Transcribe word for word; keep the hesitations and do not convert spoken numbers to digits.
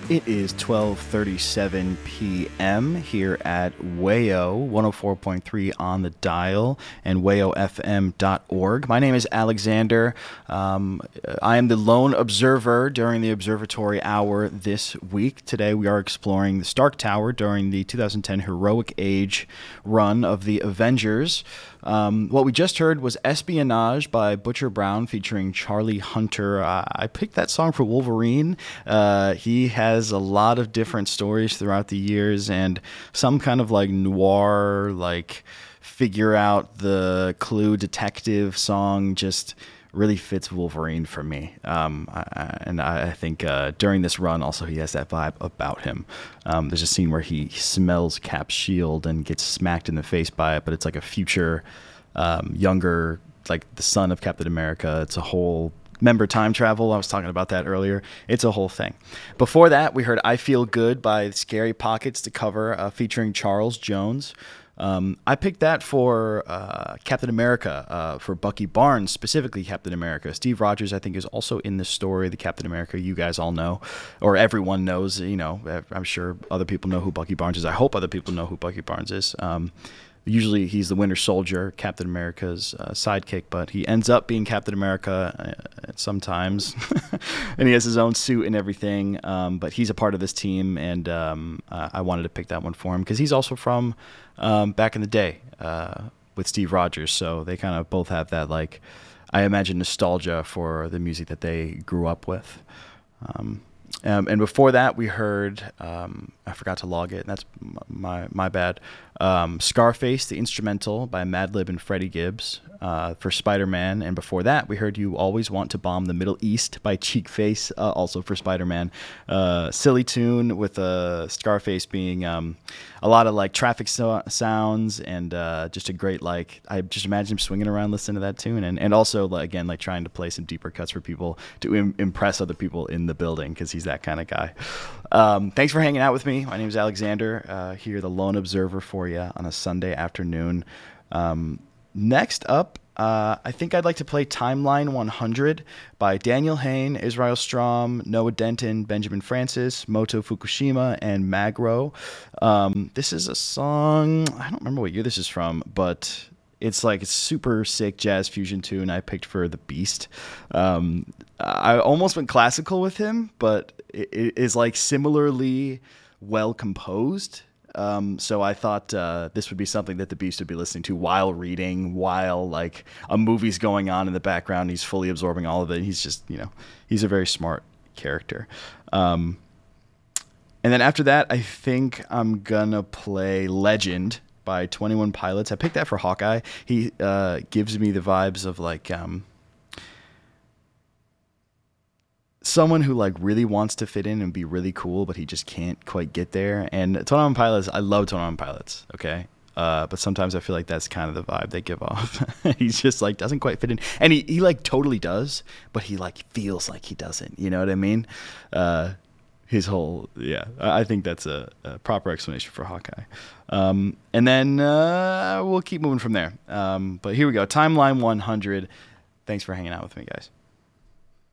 It is twelve thirty-seven p.m. here at Wayo, one oh four point three on the dial, and wayo f m dot org. My name is Alexander. Um, I am the lone observer during the observatory hour this week. Today we are exploring the Stark Tower during the two thousand ten Heroic Age run of the Avengers. Um, what we just heard was Espionage by Butcher Brown featuring Charlie Hunter. Uh, I picked that song for Wolverine. Uh, he has a lot of different stories throughout the years, and some kind of like noir, like figure out the clue detective song just really fits Wolverine for me. Um, I, and I think uh, during this run also he has that vibe about him. Um, there's a scene where he smells Cap's shield and gets smacked in the face by it, but it's like a future um, younger, like the son of Captain America. It's a whole, remember time travel? I was talking about that earlier. It's a whole thing. Before that, we heard I Feel Good by Scary Pockets to cover, uh, featuring Charles Jones. Um, I picked that for uh, Captain America, uh, for Bucky Barnes, specifically Captain America. Steve Rogers, I think, is also in this story, the Captain America you guys all know, or everyone knows. You know, I'm sure other people know who Bucky Barnes is. I hope other people know who Bucky Barnes is. Um, usually he's the Winter Soldier, Captain America's uh, sidekick, but he ends up being Captain America uh, sometimes, and he has his own suit and everything, um, but he's a part of this team, and um, uh, I wanted to pick that one for him because he's also from um, back in the day uh, with Steve Rogers, so they kind of both have that, like, I imagine, nostalgia for the music that they grew up with. Um, Um, and before that, we heard, um, I forgot to log it, and that's my my bad, um, Scarface, the instrumental by Madlib and Freddie Gibbs uh, for Spider-Man. And before that, we heard You Always Want to Bomb the Middle East by Cheekface, uh, also for Spider-Man. Uh, silly tune with uh, Scarface being um, a lot of like traffic so- sounds and uh, just a great, like, I just imagine him swinging around listening to that tune. And, and also, like, again, like trying to play some deeper cuts for people to im- impress other people in the building because he's that kind of guy. Um, thanks for hanging out with me. My name is Alexander, uh, here, the lone observer for you on a Sunday afternoon. Um, next up, uh, I think I'd like to play Timeline one hundred by Daniel Hain, Israel Strom, Noah Denton, Benjamin Francis, Moto Fukushima, and Magro. Um, this is a song, I don't remember what year this is from, but it's like a super sick jazz fusion tune I picked for The Beast. Um, I almost went classical with him, but it, it is like similarly well composed. Um, so I thought uh, this would be something that The Beast would be listening to while reading, while like a movie's going on in the background. He's fully absorbing all of it. He's just, you know, he's a very smart character. Um, and then after that, I think I'm gonna play Legend by twenty-one Pilots. I picked that for Hawkeye. He uh, gives me the vibes of like um, someone who like really wants to fit in and be really cool, but he just can't quite get there. And twenty-one Pilots, I love twenty-one Pilots, okay? Uh, but sometimes I feel like that's kind of the vibe they give off. He's just like doesn't quite fit in. And he, he like totally does, but he like feels like he doesn't. You know what I mean? Uh, his whole, yeah, I think that's a, a proper explanation for Hawkeye. Um, and then uh, we'll keep moving from there. Um, but here we go. Timeline one hundred. Thanks for hanging out with me, guys.